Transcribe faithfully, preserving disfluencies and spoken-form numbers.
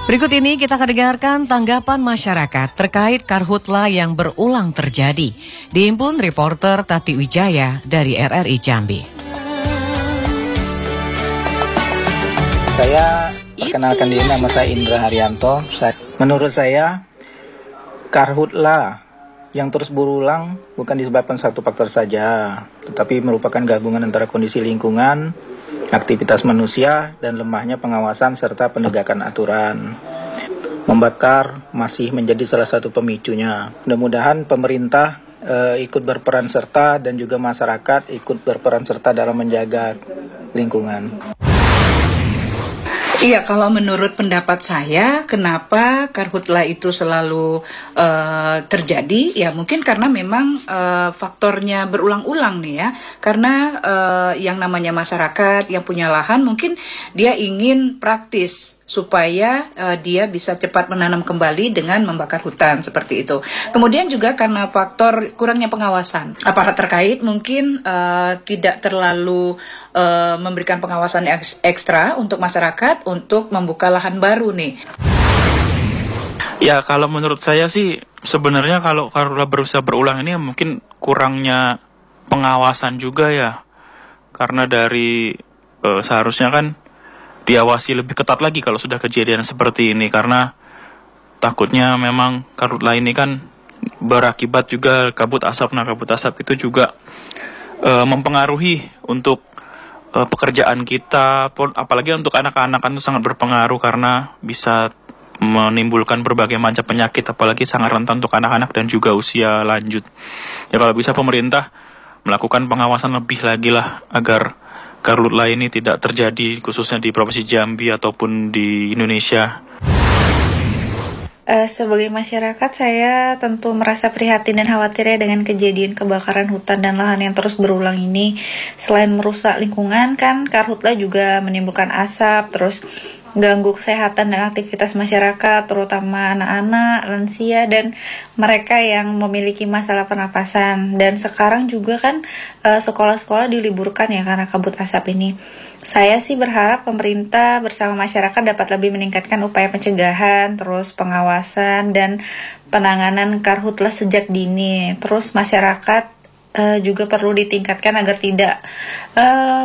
Berikut ini kita akan dengarkan tanggapan masyarakat terkait karhutla yang berulang terjadi. Dihimpun reporter Tati Wijaya dari R R I Jambi. Saya perkenalkan diri, nama saya Indra Haryanto. Saya, menurut saya karhutla yang terus berulang bukan disebabkan satu faktor saja, tetapi merupakan gabungan antara kondisi lingkungan, aktivitas manusia, dan lemahnya pengawasan serta penegakan aturan. Membakar masih menjadi salah satu pemicunya. Mudah-mudahan pemerintah e, ikut berperan serta dan juga masyarakat ikut berperan serta dalam menjaga lingkungan. Iya, kalau menurut pendapat saya, kenapa karhutla itu selalu uh, terjadi? Ya mungkin karena memang uh, faktornya berulang-ulang nih ya. Karena uh, yang namanya masyarakat yang punya lahan mungkin dia ingin praktis supaya uh, dia bisa cepat menanam kembali dengan membakar hutan seperti itu. Kemudian juga karena faktor kurangnya pengawasan. Aparat terkait mungkin uh, tidak terlalu uh, memberikan pengawasan eks- ekstra untuk masyarakat untuk membuka lahan baru nih. Ya, kalau menurut saya sih sebenarnya kalau karhutla berusaha berulang ini mungkin kurangnya pengawasan juga ya. Karena dari uh, seharusnya kan diawasi lebih ketat lagi kalau sudah kejadian seperti ini, karena takutnya memang karhutla ini kan berakibat juga kabut asap. Nah, kabut asap itu juga e, mempengaruhi untuk e, pekerjaan kita, apalagi untuk anak-anak kan itu sangat berpengaruh karena bisa menimbulkan berbagai macam penyakit, apalagi sangat rentan untuk anak-anak dan juga usia lanjut. Ya kalau bisa pemerintah melakukan pengawasan lebih lagi lah agar karhutla ini tidak terjadi khususnya di Provinsi Jambi ataupun di Indonesia. Uh, sebagai masyarakat saya tentu merasa prihatin dan khawatir ya dengan kejadian kebakaran hutan dan lahan yang terus berulang ini. Selain merusak lingkungan kan karhutla juga menimbulkan asap, terus ganggu kesehatan dan aktivitas masyarakat, terutama anak-anak, lansia, dan mereka yang memiliki masalah pernapasan. Dan sekarang juga kan uh, sekolah-sekolah diliburkan ya karena kabut asap ini. Saya sih berharap pemerintah bersama masyarakat dapat lebih meningkatkan upaya pencegahan, terus pengawasan dan penanganan karhutla sejak dini. Terus masyarakat uh, juga perlu ditingkatkan agar tidak uh,